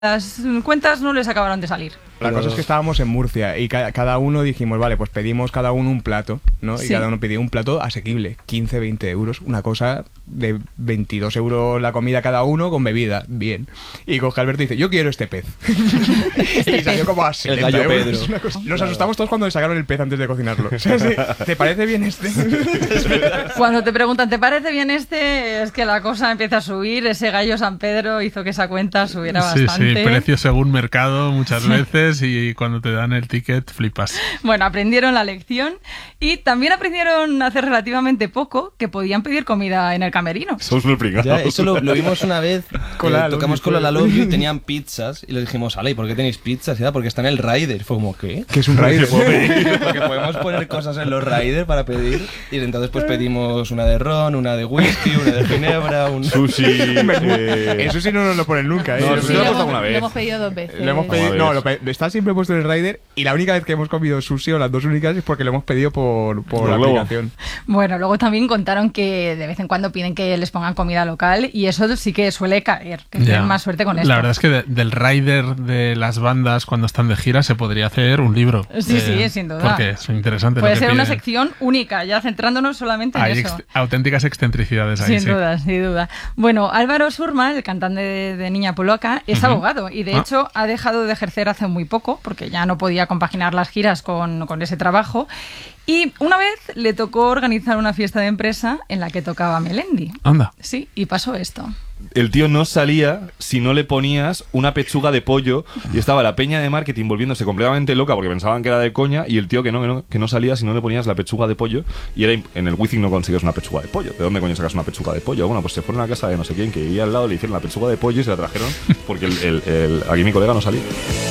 las cuentas no les acabaron de salir. La cosa es que estábamos en Murcia y cada uno dijimos, vale, pues pedimos cada uno un plato, ¿no? Y Sí. cada uno pidió un plato asequible, 15, 20 euros, una cosa de 22 euros la comida cada uno con bebida, bien. Y coge Alberto y dice, yo quiero este pez. Y salió como a 70 gallo euros. Pedro. Una cosa. Nos asustamos todos cuando le sacaron el pez antes de cocinarlo. O sea, sí, ¿te parece bien este? Cuando te preguntan, ¿te parece bien este? Es que la cosa empieza a subir. Ese gallo San Pedro hizo que esa cuenta subiera bastante. Sí, precio según mercado muchas veces y cuando te dan el ticket flipas. Bueno, aprendieron la lección y también aprendieron hace relativamente poco que podían pedir comida en el camerino. Somos muy pringados. Ya, eso lo vimos una vez. Tocamos con la Love You y tenían pizzas. Y le dijimos, ¿y por qué tenéis pizzas? Y era porque está en el Rider. Fue como, ¿qué? Que es un rider. Porque podemos poner cosas en los Rider para pedir. Y entonces pues pedimos una de ron, una de whisky, una de ginebra, un Sushi. Eso sí no nos lo ponen nunca, ¿eh? No, Eso sí, sí lo lo- hemos dado una Lo vez. hemos pedido 2 veces. Lo hemos pedido, Vamos a no, ver. está siempre puesto en el rider y la única vez que hemos comido sushi o las dos únicas es porque lo hemos pedido por la Globo. aplicación. Bueno, luego también contaron que de vez en cuando piden que les pongan comida local y eso sí que suele caer, que Ya. tienen más suerte con esto. La verdad es que del rider de las bandas cuando están de gira se podría hacer un libro. Sí, sin duda. Porque es interesante. Puede lo que ser una piden. sección única, ya centrándonos solamente en Hay eso. auténticas excentricidades ahí, Sin sí. duda, sin duda. Bueno, Álvaro Surma, el cantante de Niña Polaca, es abogado y de hecho ha dejado de ejercer hace muy poco porque ya no podía compaginar las giras con ese trabajo. Y una vez le tocó organizar una fiesta de empresa en la que tocaba Melendi. Anda. Sí, y pasó esto. El tío no salía si no le ponías una pechuga de pollo y estaba la peña de marketing volviéndose completamente loca porque pensaban que era de coña y el tío que no salía si no le ponías la pechuga de pollo y era en el Wizzing no consigues una pechuga de pollo. ¿De dónde coño sacas una pechuga de pollo? Bueno, pues se fueron a casa de no sé quién que vivía al lado, le hicieron la pechuga de pollo y se la trajeron porque aquí mi colega no salía.